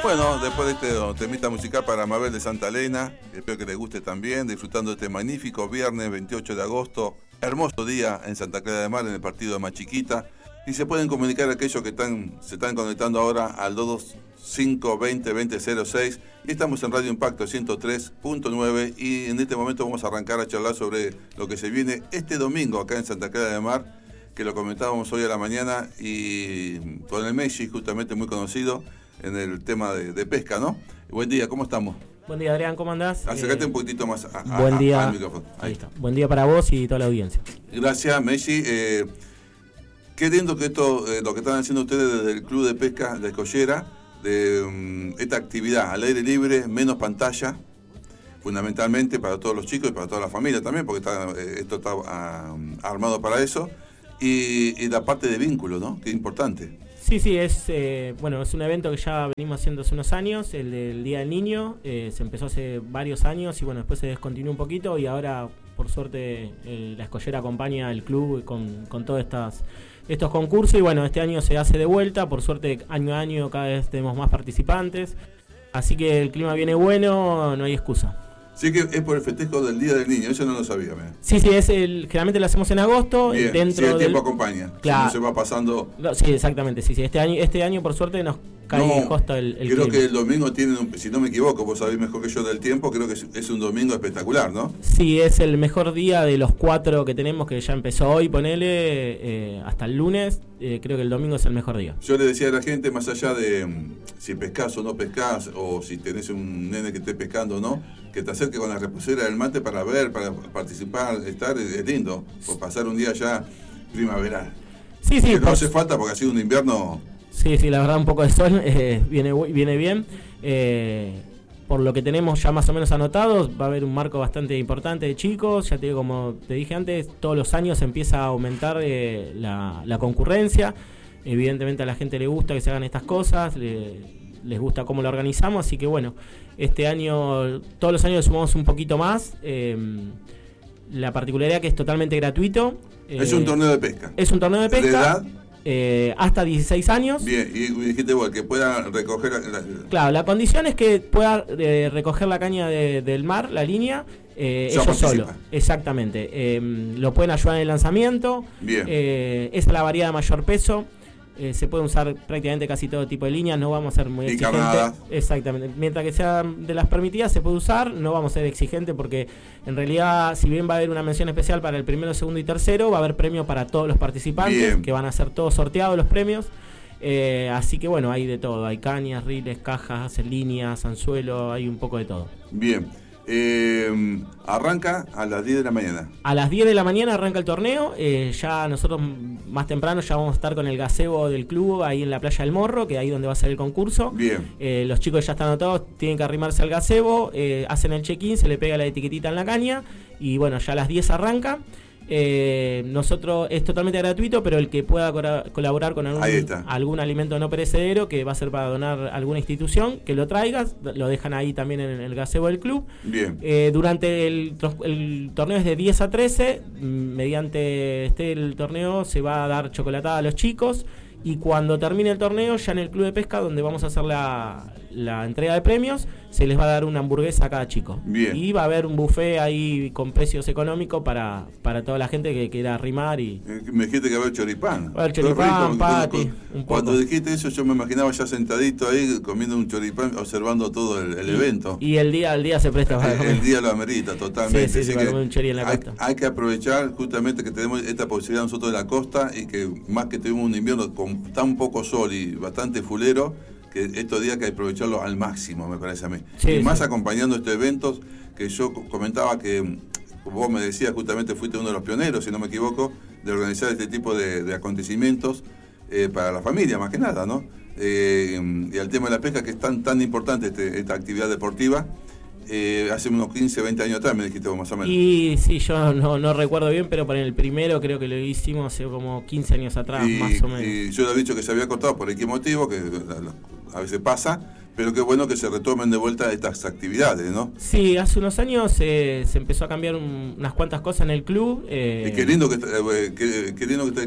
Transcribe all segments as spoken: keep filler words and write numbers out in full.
Bueno, después de este temita musical para Mabel de Santa Elena, espero que les guste también, disfrutando de este magnífico viernes veintiocho de agosto, hermoso día en Santa Clara de Mar, en el partido de Machiquita. Y se pueden comunicar aquellos que están, se están conectando ahora al dos dos cinco veinte veinte cero seis. Y estamos en Radio Impacto ciento tres punto nueve y en este momento vamos a arrancar a charlar sobre lo que se viene este domingo acá en Santa Clara de Mar, que lo comentábamos hoy a la mañana y con el Messi, justamente muy conocido en el tema de, de pesca, ¿no? Buen día, ¿cómo estamos? Buen día, Adrián, ¿cómo andás? Acércate eh, un poquitito más a, a, buen día, a, al micrófono. Ahí. ahí está. Buen día para vos y toda la audiencia. Gracias, Messi. Eh, qué lindo que esto, eh, lo que están haciendo ustedes desde el Club de Pesca de Escollera, de um, esta actividad al aire libre, menos pantalla, fundamentalmente para todos los chicos y para toda la familia también, porque está, eh, esto está uh, armado para eso, y, y la parte de vínculo, ¿no? Que es importante. Sí, sí, es eh, bueno, es un evento que ya venimos haciendo hace unos años, el del Día del Niño, eh, se empezó hace varios años y bueno, después se descontinuó un poquito y ahora, por suerte, eh, la Escollera acompaña al club con, con todos estas, estos concursos y bueno, este año se hace de vuelta, por suerte año a año cada vez tenemos más participantes, así que el clima viene bueno, no hay excusa. Sí que es por el festejo del Día del Niño, eso no lo sabía. Man. Sí, sí, es el, generalmente lo hacemos en agosto. Bien, dentro sí, el tiempo del... acompaña, claro. Si no se va pasando... No, sí, exactamente, sí, sí. Este año, este año por suerte nos cae no, justo el, el creo clima. que el domingo tienen, un, si no me equivoco, vos sabés mejor que yo del tiempo, creo que es, es un domingo espectacular, ¿no? Sí, es el mejor día de los cuatro que tenemos, que ya empezó hoy, ponele, eh, hasta el lunes, eh, creo que el domingo es el mejor día. Yo le decía a la gente, más allá de um, si pescás o no pescás, o si tenés un nene que esté pescando o no, que te acerque con la reposera del mate para ver, para participar, estar, es, es lindo, por pasar un día ya primaveral. Sí, sí. Que no por... hace falta porque ha sido un invierno... Sí, sí, la verdad un poco de sol eh, viene, viene bien. Eh, por lo que tenemos ya más o menos anotados, va a haber un marco bastante importante de chicos. Ya te digo, como te dije antes, todos los años empieza a aumentar eh, la, la concurrencia. Evidentemente a la gente le gusta que se hagan estas cosas, le, les gusta cómo lo organizamos, así que bueno, este año, todos los años sumamos un poquito más. Eh, la particularidad que es totalmente gratuito. Eh, es un torneo de pesca. Es un torneo de pesca. ¿De edad? Eh, hasta dieciséis años. Bien, y dijiste vos, que pueda recoger... La, la... Claro, la condición es que pueda eh, recoger la caña de, del mar, la línea, eh, ellos solo. Exactamente. Eh, lo pueden ayudar en el lanzamiento. Bien. Eh, esa es la variedad de mayor peso. Eh, se puede usar prácticamente casi todo tipo de líneas, no vamos a ser muy exigentes. Exactamente. Mientras que sea de las permitidas se puede usar, no vamos a ser exigentes porque en realidad, si bien va a haber una mención especial para el primero, segundo y tercero, va a haber premio para todos los participantes, bien, que van a ser todos sorteados los premios. Eh, así que bueno, hay de todo, hay cañas, riles, cajas, líneas, anzuelo, hay un poco de todo. Bien. Eh, arranca a las diez de la mañana. A las diez de la mañana arranca el torneo. Eh, ya nosotros más temprano ya vamos a estar con el gazebo del club ahí en la playa del Morro, que ahí donde va a ser el concurso. Bien. Eh, los chicos ya están anotados, tienen que arrimarse al gazebo, eh, hacen el check-in, se le pega la etiquetita en la caña y bueno, ya a las diez arranca. Eh, nosotros es totalmente gratuito, pero el que pueda colaborar con algún, algún alimento no perecedero que va a ser para donar a alguna institución, que lo traigas, lo dejan ahí también en el gazebo del club. Bien. Eh, durante el, el torneo es de diez a trece, mediante este el torneo se va a dar chocolatada a los chicos y cuando termine el torneo ya en el club de pesca donde vamos a hacer la, la entrega de premios se les va a dar una hamburguesa a cada chico. Bien. Y va a haber un buffet ahí con precios económicos para, para toda la gente que quiera arrimar y... Eh, me dijiste que va a haber choripán. Va a haber choripán, pati, cuando, un poco. Cuando dijiste eso yo me imaginaba ya sentadito ahí comiendo un choripán, observando todo el, el y, evento. Y el día el día se presta para comer. El día lo amerita totalmente. Sí, sí, sí, que un chori en la hay, costa. Hay que aprovechar justamente que tenemos esta posibilidad nosotros de la costa y que más que tuvimos un invierno con tan poco sol y bastante fulero, que estos días hay que aprovecharlo al máximo, me parece a mí. Sí, y más sí. acompañando estos eventos, que yo comentaba que vos me decías justamente fuiste uno de los pioneros, si no me equivoco, de organizar este tipo de, de acontecimientos eh, para la familia, más que nada, ¿no? Eh, y al tema de la pesca, que es tan, tan importante este, esta actividad deportiva, eh, hace unos quince, veinte años atrás, me dijiste vos más o menos. Y sí, yo no, no recuerdo bien, pero para el primero creo que lo hicimos hace como quince años atrás, y, más o menos. Y yo le he dicho que se había cortado por qué motivo, que a veces pasa, pero qué bueno que se retomen de vuelta estas actividades, ¿no? Sí, hace unos años eh, se empezó a cambiar un, unas cuantas cosas en el club. Eh, y qué lindo que está, eh, qué, qué lindo que está el club.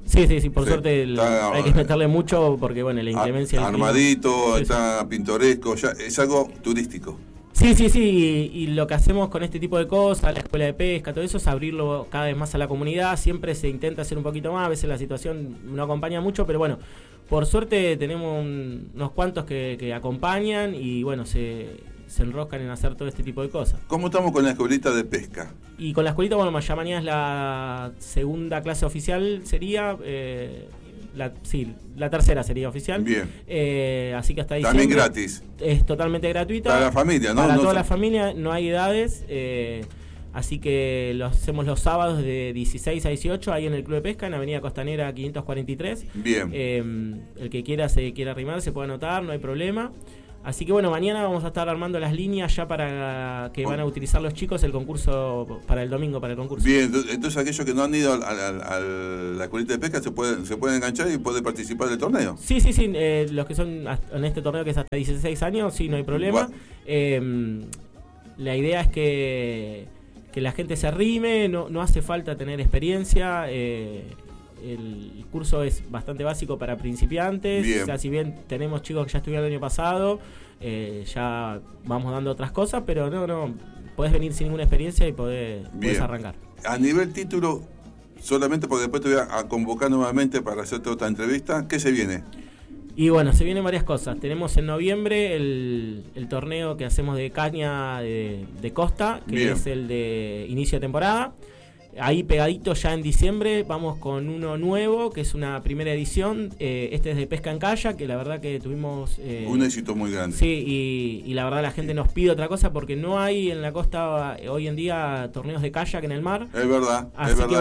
Sí, sí, sí, por Sí, suerte el- está, hay que meterle mucho porque, bueno, la a- inclemencia... del clima- armadito, Sí, sí. está pintoresco, ya es algo turístico. Sí, sí, sí, y, y lo que hacemos con este tipo de cosas, la escuela de pesca, todo eso, es abrirlo cada vez más a la comunidad. Siempre se intenta hacer un poquito más, a veces la situación no acompaña mucho, pero bueno, por suerte tenemos un- unos cuantos que, que acompañan y bueno, se, se enroscan en hacer todo este tipo de cosas. ¿Cómo estamos con la escuelita de pesca? Y con la escuelita, bueno, ya mañana es la segunda clase oficial, sería... Eh, la, sí, la tercera sería oficial. Bien. Eh, así que hasta diciembre. También gratis. Es totalmente gratuita. Para la familia, ¿no? Para No toda se- la familia, no hay edades. Eh, así que lo hacemos los sábados de dieciséis a dieciocho, ahí en el Club de Pesca, en Avenida Costanera quinientos cuarenta y tres. Bien. Eh, el que quiera se quiera arrimar, se puede anotar, no hay problema. Así que bueno, mañana vamos a estar armando las líneas ya para que van a utilizar los chicos el concurso para el domingo, para el concurso. Bien, entonces, entonces aquellos que no han ido a, a- a- a la escuelita de pesca se pueden, se pueden enganchar y pueden participar del torneo. Sí, sí, sí, eh, los que son hasta- en este torneo que es hasta dieciséis años, sí, no hay problema. Bueno. Eh, la idea es que, que la gente se arrime, no, no hace falta tener experiencia. eh, el curso es bastante básico para principiantes. Bien. O sea, si bien tenemos chicos que ya estuvieron el año pasado, eh, ya vamos dando otras cosas, pero no, no, podés venir sin ninguna experiencia y podés, podés Bien. arrancar. A nivel título, solamente porque después te voy a, a convocar nuevamente para hacerte otra entrevista, ¿qué se viene? Y bueno, se vienen varias cosas. Tenemos en noviembre el, el torneo que hacemos de caña de, de costa, que Bien. es el de inicio de temporada. Ahí pegadito ya en diciembre vamos con uno nuevo, que es una primera edición. Eh, este es de pesca en kayak, que la verdad que tuvimos... eh, Un éxito muy grande. Sí, y, y la verdad la gente nos pide otra cosa porque no hay en la costa eh, hoy en día torneos de kayak en el mar. Es verdad, Así es que verdad.